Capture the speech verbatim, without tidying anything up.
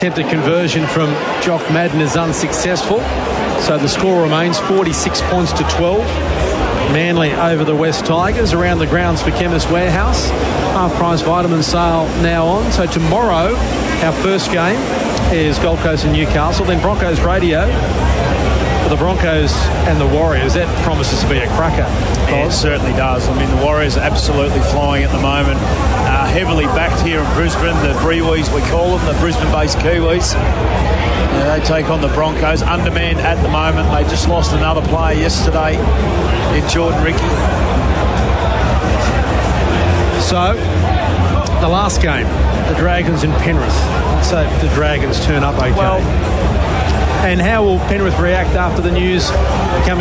Attempted conversion from Jock Madden is unsuccessful, so the score remains forty-six points to twelve. Manly over the West Tigers. Around the grounds for Chemist Warehouse. Half-price vitamin sale now on. So tomorrow, our first game is Gold Coast and Newcastle. Then Broncos radio for the Broncos and the Warriors. That promises to be a cracker. Yeah, it certainly does. I mean, the Warriors are absolutely flying at the moment. Uh, heavily backed here in Brisbane. The Brewees, we call them, the Brisbane-based Kiwis. Uh, they take on the Broncos. Undermanned at the moment. They just lost another player yesterday in Jordan Ricky. So, the last game, the Dragons in Penrith. So the Dragons turn up okay. Well, and how will Penrith react after the news coming